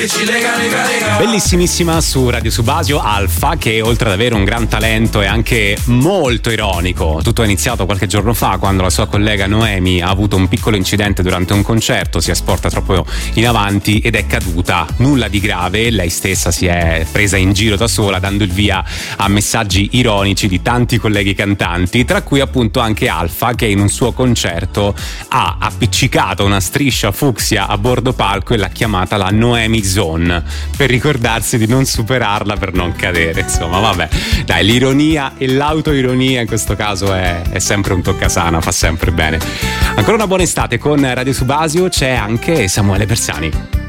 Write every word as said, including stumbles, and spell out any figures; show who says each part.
Speaker 1: che ci lega, lega, lega.
Speaker 2: Bellissimissima su Radio Subasio Alfa, che oltre ad avere un gran talento è anche molto ironico. Tutto è iniziato qualche giorno fa, quando la sua collega Noemi ha avuto un piccolo incidente durante un concerto, si è sporta troppo in avanti ed è caduta. Nulla di grave, lei stessa si è presa in giro da sola, dando il via a messaggi ironici di tanti colleghi cantanti, tra cui appunto anche Alfa, che in un suo concerto ha appiccicato una striscia fucsia a bordo palco e l'ha chiamata la Noemi Zone, per ricordarsi di non superarla, per non cadere. Insomma, vabbè, dai, l'ironia e l'autoironia in questo caso è, è sempre un toccasana, fa sempre bene. Ancora una buona estate con Radio Subasio, c'è anche Samuele Bersani.